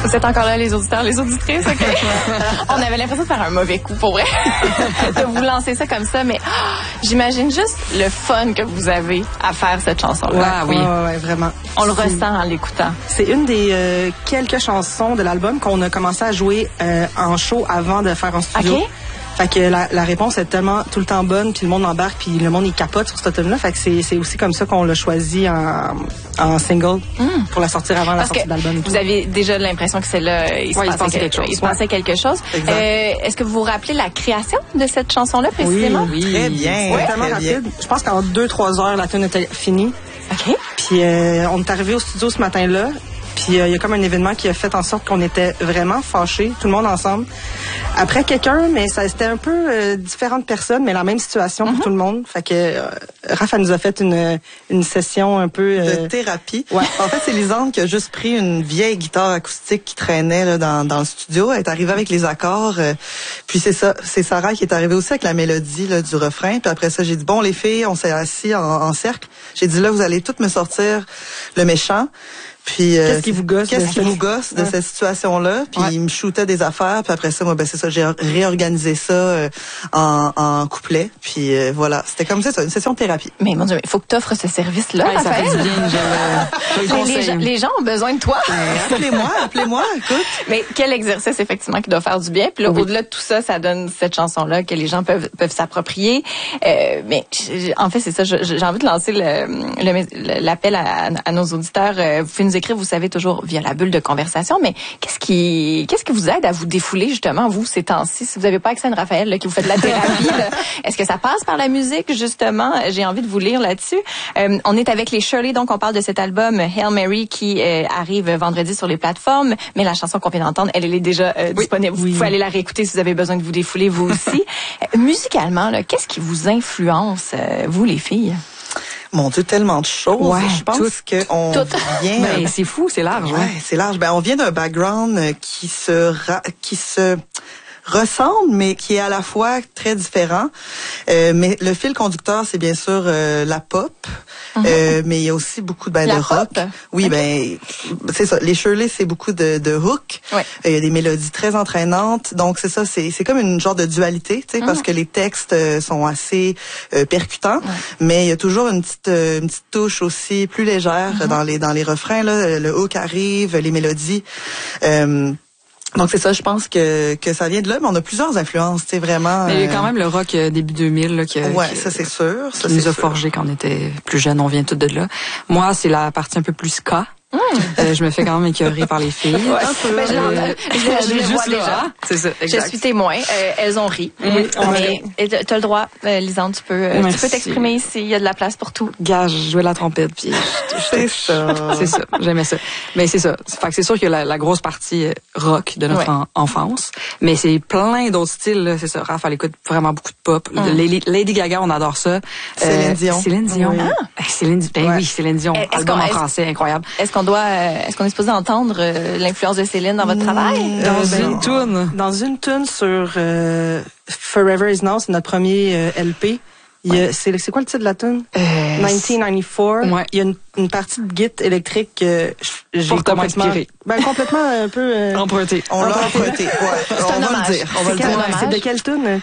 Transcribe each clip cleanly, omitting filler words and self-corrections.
Vous êtes encore là, les auditeurs, les auditrices, OK? On avait l'impression de faire un mauvais coup, pour vrai, de vous lancer ça comme ça, mais j'imagine juste le fun que vous avez à faire cette chanson-là. Oui, vraiment. On le ressent en l'écoutant. C'est une des quelques chansons de l'album qu'on a commencé à jouer en show avant de faire en studio. OK. Fait que la réponse est tellement tout le temps bonne, puis le monde embarque, puis le monde il capote sur cet album-là. Fait que c'est aussi comme ça qu'on l'a choisi en single pour la sortir avant la sortie de l'album. Vous avez déjà l'impression que c'est là, il se passait quelque chose. Il se passait quelque chose. Est-ce que vous vous rappelez la création de cette chanson-là précisément? Oui, très bien. Ouais, tellement rapide. Je pense qu'en 2-3 heures, la tune était finie. OK. Puis on est arrivé au studio ce matin-là. Puis il y a comme un événement qui a fait en sorte qu'on était vraiment fâchés, tout le monde ensemble. Après quelqu'un, mais ça c'était un peu différentes personnes, mais la même situation pour tout le monde. Fait que Raph nous a fait une session un peu de thérapie. Ouais. En fait, c'est Lisande qui a juste pris une vieille guitare acoustique qui traînait là, dans le studio. Elle est arrivée avec les accords. Puis c'est Sarah qui est arrivée aussi avec la mélodie là, du refrain. Puis après ça, j'ai dit bon les filles, on s'est assis en cercle. J'ai dit là vous allez toutes me sortir le méchant. Puis qu'est-ce qui vous gosse de cette situation-là? Puis il me shootait des affaires. Puis après ça, moi, c'est ça, j'ai réorganisé ça en couplet. Puis voilà, c'était comme ça, une session de thérapie. Mais mon Dieu, il faut que tu offres ce service-là, Raphaël. Ça fait du bien. Les gens ont besoin de toi. Appelez-moi, écoute. Mais quel exercice, effectivement, qui doit faire du bien. Puis là, au-delà de tout ça, ça donne cette chanson-là que les gens peuvent s'approprier. Mais en fait, c'est ça, j'ai envie de lancer l'appel à nos auditeurs. Vous pouvez nous écrire, vous savez, toujours via la bulle de conversation, mais qu'est-ce qui vous aide à vous défouler, justement, vous, ces temps-ci? Si vous n'avez pas accès à une Raphaël, là, qui vous fait de la thérapie, là, est-ce que ça passe par la musique, justement? J'ai envie de vous lire là-dessus. On est avec les Shirley, donc on parle de cet album Hail Mary qui arrive vendredi sur les plateformes, mais la chanson qu'on vient d'entendre, elle est déjà disponible. Vous pouvez aller la réécouter si vous avez besoin de vous défouler, vous aussi. Musicalement, là, qu'est-ce qui vous influence, vous, les filles? Mon Dieu, tellement de choses. Ouais, je pense qu'on vient. Ben, c'est fou, c'est large. Ouais, c'est large. Ben, on vient d'un background qui se ressemble, mais qui est à la fois très différent. Mais le fil conducteur, c'est bien sûr la pop. Mais il y a aussi beaucoup de rock. Pop? Oui, okay. C'est ça. Les Shirley, c'est beaucoup de hook. Ouais. Il y a des mélodies très entraînantes. Donc c'est ça, c'est comme une genre de dualité, tu sais, parce que les textes sont assez percutants, mais il y a toujours une petite touche aussi plus légère dans les refrains là. Le hook arrive, les mélodies. Donc c'est ça, je pense que ça vient de là, mais on a plusieurs influences, tu sais, vraiment. Mais il y a quand même le rock début 2000 là, ça c'est sûr. Ça nous a forgé quand on était plus jeunes, on vient toutes de là. Moi, c'est la partie un peu plus ska. Je me fais quand même écœurer par les filles. Ouais. Je les vois déjà. C'est ça, exact. Je suis témoin. Elles ont ri. Tu as le droit, Lisande, tu peux t'exprimer ici. Il y a de la place pour tout. Gars, je jouais la trompette, puis c'est ça. C'est ça, j'aimais ça. Mais c'est ça. Fait que c'est sûr que la grosse partie rock de notre enfance, mais c'est plein d'autres styles. Là. C'est ça. Raph, elle écoute vraiment beaucoup de pop. Lady Gaga, on adore ça. Céline Dion. Céline Dion. Oui. Céline Dion. Album en français, incroyable. Est-ce qu'on est supposé entendre l'influence de Céline dans votre travail? Dans une tune sur Forever Is Now, c'est notre premier LP. C'est quoi le titre de la tune? 1994. Ouais. Il y a une partie de guitare électrique que j'ai complètement inspiré. Complètement un peu emprunté. On l'a emprunté. On va le dire. C'est de quelle tune?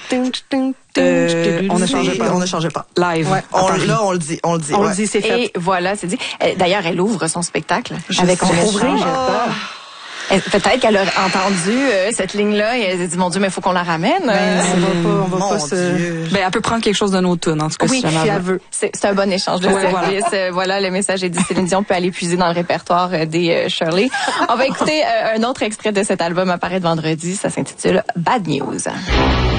On ne changeait pas. Live. Ouais. On le dit. On le dit, c'est fait. Et voilà, c'est dit. D'ailleurs, elle ouvre son spectacle avec On ne changeait pas. Peut-être qu'elle a entendu cette ligne-là et elle s'est dit, mon Dieu, mais il faut qu'on la ramène. On va pas Ben, elle peut prendre quelque chose de nos tunes, en tout cas, oui, si elle veut. C'est un bon échange de services. Voilà, le message est dit. Céline Dion peut aller puiser dans le répertoire des Shirley. On va écouter un autre extrait de cet album apparaître vendredi. Ça s'intitule Bad News.